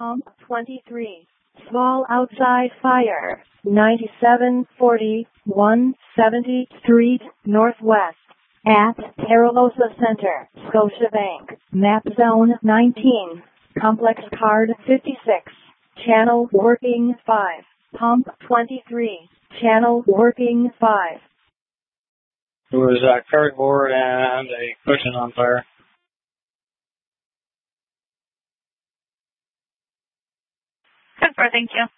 Pump 23. Small outside fire. 9740 170th Street Northwest. At Terralosa Center, Scotiabank. Map Zone 19. Complex Card 56. Channel working 5. Pump 23. Channel working 5. There was a cardboard and a cushion on fire. 10-4, thank you.